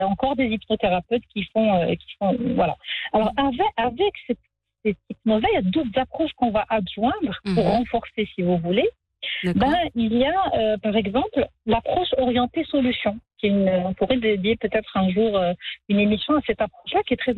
y a encore des hypnothérapeutes qui font voilà. Alors avec cette hypnose-là, il y a d'autres approches qu'on va adjoindre pour renforcer, si vous voulez. Il y a, par exemple, l'approche orientée solution. On pourrait dédier peut-être un jour une émission à cette approche-là qui est très